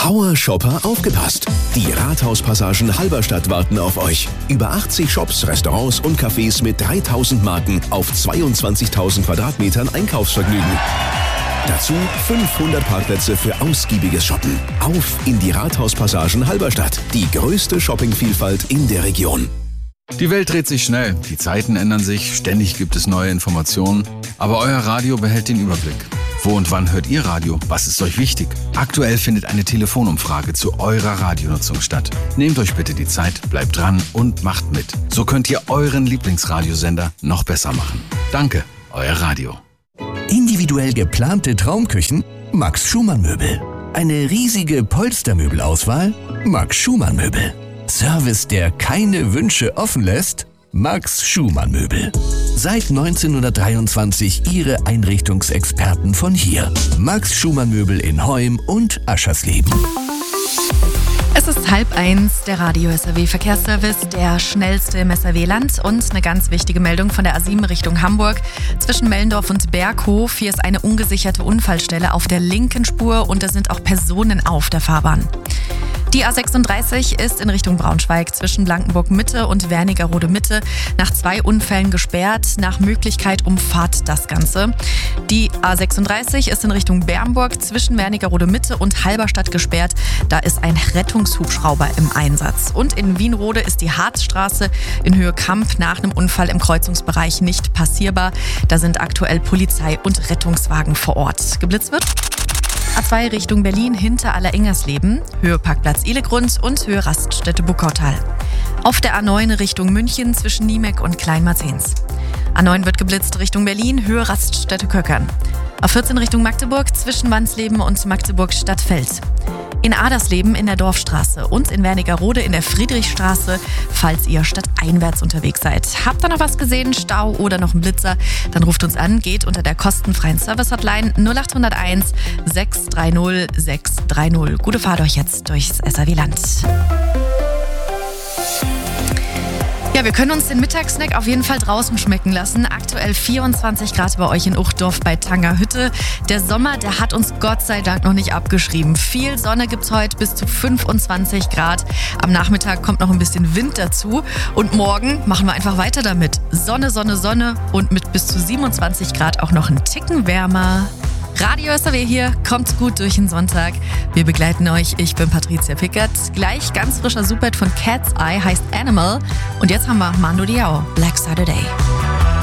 Power-Shopper, aufgepasst! Die Rathauspassagen Halberstadt warten auf euch. Über 80 Shops, Restaurants und Cafés mit 3000 Marken auf 22.000 Quadratmetern Einkaufsvergnügen. Dazu 500 Parkplätze für ausgiebiges Shoppen. Auf in die Rathauspassagen Halberstadt. Die größte Shoppingvielfalt in der Region. Die Welt dreht sich schnell, die Zeiten ändern sich, ständig gibt es neue Informationen. Aber euer Radio behält den Überblick. Wo und wann hört ihr Radio? Was ist euch wichtig? Aktuell findet eine Telefonumfrage zu eurer Radionutzung statt. Nehmt euch bitte die Zeit, bleibt dran und macht mit. So könnt ihr euren Lieblingsradiosender noch besser machen. Danke, euer Radio. Individuell geplante Traumküchen? Max Schumann Möbel. Eine riesige Polstermöbelauswahl? Max Schumann Möbel. Service, der keine Wünsche offen lässt? Max Schumann Möbel. Seit 1923 Ihre Einrichtungsexperten von hier. Max Schumann Möbel in Heum und Aschersleben. Es ist 12:30, der Radio SAW Verkehrsservice, der schnellste im SAW-Land und eine ganz wichtige Meldung von der A7 Richtung Hamburg. Zwischen Mellendorf und Berghof, hier ist eine ungesicherte Unfallstelle auf der linken Spur und da sind auch Personen auf der Fahrbahn. Die A36 ist in Richtung Braunschweig zwischen Blankenburg-Mitte und Wernigerode-Mitte nach 2 Unfällen gesperrt. Nach Möglichkeit umfahrt das Ganze. Die A36 ist in Richtung Bernburg zwischen Wernigerode-Mitte und Halberstadt gesperrt. Da ist ein Rettungshubschrauber im Einsatz. Und in Wienrode ist die Harzstraße in Höhe Kamp nach einem Unfall im Kreuzungsbereich nicht passierbar. Da sind aktuell Polizei und Rettungswagen vor Ort. Geblitzt wird A2 Richtung Berlin hinter Allerengersleben, Höhe Parkplatz Ihlegrund und Höhe Raststätte Buckautal. Auf der A9 Richtung München zwischen Niemeck und Kleinmarzens. A9 wird geblitzt Richtung Berlin, Höhe Raststätte Köckern. A14 Richtung Magdeburg zwischen Wansleben und Magdeburg-Stadtfeld. In Adersleben in der Dorfstraße und in Wernigerode in der Friedrichstraße, falls ihr stadteinwärts unterwegs seid. Habt ihr noch was gesehen, Stau oder noch einen Blitzer? Dann ruft uns an, geht unter der kostenfreien Service-Hotline 0801 630 630. Gute Fahrt euch jetzt durchs SAW-Land. Ja, wir können uns den Mittagssnack auf jeden Fall draußen schmecken lassen. Aktuell 24 Grad bei euch in Uchtdorf bei Tangerhütte. Der Sommer, der hat uns Gott sei Dank noch nicht abgeschrieben. Viel Sonne gibt's heute, bis zu 25 Grad. Am Nachmittag kommt noch ein bisschen Wind dazu. Und morgen machen wir einfach weiter damit. Sonne, Sonne, Sonne und mit bis zu 27 Grad auch noch einen Ticken wärmer. Radio SAW hier, kommt gut durch den Sonntag. Wir begleiten euch, ich bin Patricia Pickert. Gleich ganz frischer Superhit von Cat's Eye heißt Animal. Und jetzt haben wir Mando Diao, Black Saturday.